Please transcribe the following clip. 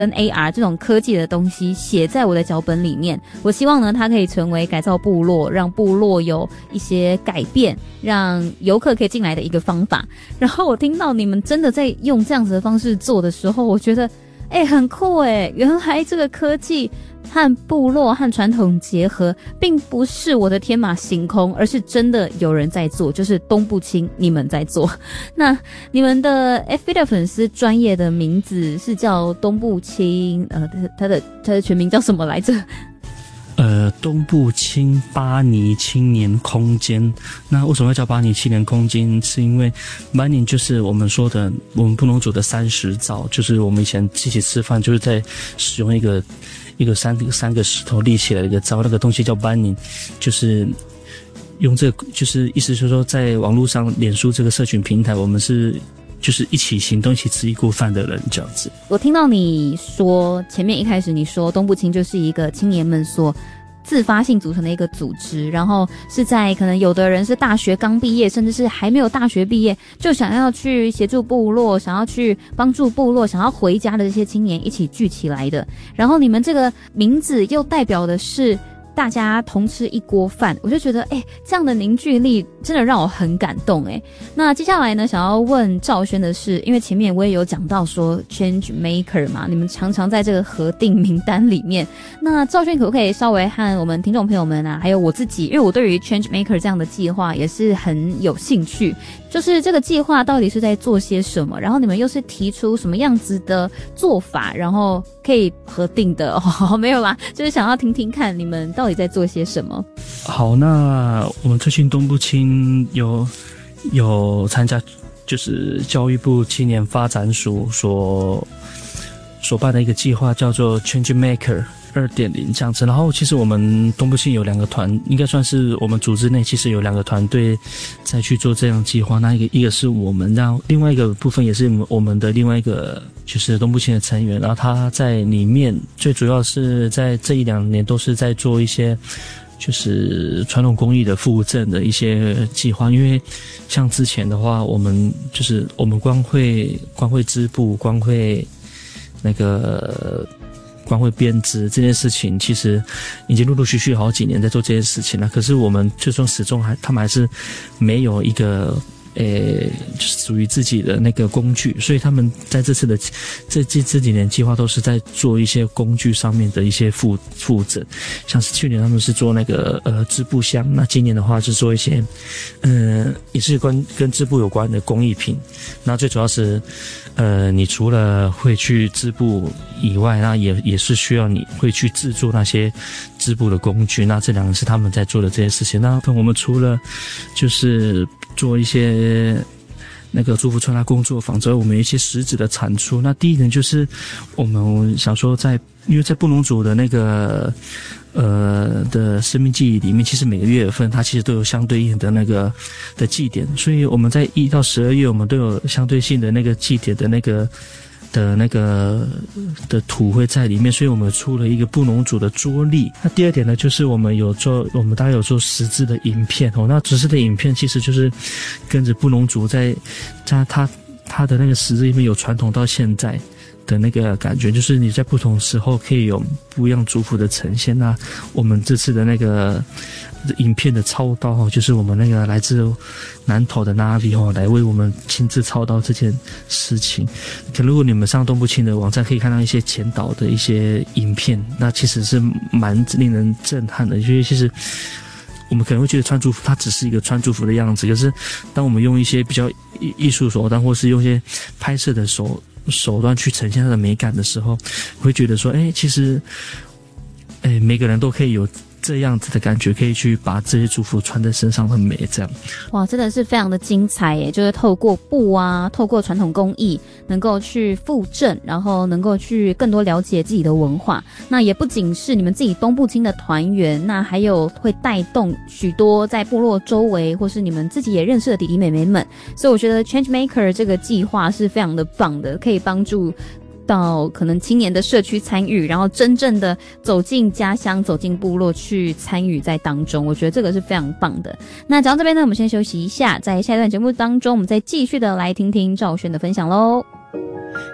跟 AR 这种科技的东西写在我的脚本里面。我希望呢，它可以成为改造部落，让部落有一些改变，让游客可以进来的一个方法。然后我听到你们真的在用这样子的方式做的时候，我觉得很酷原来这个科技和部落和传统结合，并不是我的天马行空，而是真的有人在做，就是东部青你们在做。那你们的 FB 的粉丝专业的名字是叫东部青，他的全名叫什么来着？ 东部青巴尼青年空间。那为什么要叫巴尼青年空间？是因为巴尼就是我们说的我们布农族的30灶，就是我们以前一起吃饭就是在使用一个三个石头立起来的一个灶，那个东西叫巴尼，就是用这个，就是意思就是说在网络上脸书这个社群平台，我们是就是一起行动一起吃一锅饭的人这样子。 我听到你说前面一开始你说东部青就是一个青年们所自发性组成的一个组织，然后是在可能有的人是大学刚毕业，甚至是还没有大学毕业就想要去协助部落，想要去帮助部落，想要回家的这些青年一起聚起来的。然后你们这个名字又代表的是大家同吃一锅饭，我就觉得这样的凝聚力真的让我很感动那接下来呢，想要问兆轩的是，因为前面我也有讲到说 Change Maker 嘛，你们常常在这个核定名单里面。那兆轩可不可以稍微和我们听众朋友们还有我自己，因为我对于 Change Maker 这样的计划也是很有兴趣，就是这个计划到底是在做些什么，然后你们又是提出什么样子的做法，然后可以核定的没有啦，就是想要听听看你们到底在做些什么。 好，那我们最近东部青有参加就是教育部青年发展署所办的一个计划，叫做 Change Maker 2.0 这样子。然后其实我们东部青有2个团，应该算是我们组织内其实有2个团队在去做这样的计划。那一个是我们，然后另外一个部分也是我们的另外一个就是东部青的成员，然后他在里面最主要是在这1-2年都是在做一些就是传统工艺的复振的一些计划。因为像之前的话，我们光会织布，光会编织这件事情，其实已经陆陆续续好几年在做这件事情了。可是我们最终始终他们还是没有一个属于自己的那个工具，所以他们在这次的这几年计划都是在做一些工具上面的一些复整，像是去年他们是做那个织布箱，那今年的话是做一些也是跟织布有关的工艺品。那最主要是你除了会去织布以外，那也是需要你会去制作那些织布的工具，那这2个是他们在做的这些事情。那我们除了就是做一些那个祝福穿搭工作坊之外，我们有一些实质的产出。那第一点就是我们想说因为在布农族的那个的生命记忆里面，其实每个月份它其实都有相对应的那个的祭典，所以我们在1到12月我们都有相对性的那个祭典的图会在里面，所以我们出了一个布农族的桌历。那第2点呢，就是我们大概有做实质的影片那实质的影片其实就是跟着布农族在它的那个实质里面有传统到现在的那个感觉，就是你在不同时候可以有不一样族谱的呈现。那我们这次的那个影片的操刀就是我们那个来自南投的 Navi 来为我们亲自操刀这件事情。如果你们上东部青的网站可以看到一些前导的一些影片，那其实是蛮令人震撼的。因为其实我们可能会觉得穿祝福它只是一个穿祝福的样子，可是当我们用一些比较艺术手段，或是用一些拍摄的手段去呈现它的美感的时候，我会觉得说其实每个人都可以有这样子的感觉，可以去把这些祝福穿在身上的美，这样。 哇，真的是非常的精彩耶！就是透过布透过传统工艺，能够去复振，然后能够去更多了解自己的文化。那也不仅是你们自己东部青的团员，那还有会带动许多在部落周围或是你们自己也认识的弟弟妹妹们。所以我觉得 Change Maker 这个计划是非常的棒的，可以帮助到可能青年的社区参与，然后真正的走进家乡，走进部落去参与在当中，我觉得这个是非常棒的。那讲到这边呢，我们先休息一下，在下一段节目当中我们再继续的来听听兆轩的分享咯。